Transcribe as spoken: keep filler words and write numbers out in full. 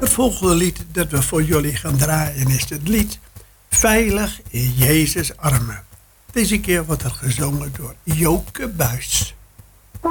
Het volgende lied dat we voor jullie gaan draaien is het lied Veilig in Jezus' armen. Deze keer wordt er gezongen door Joke Buis.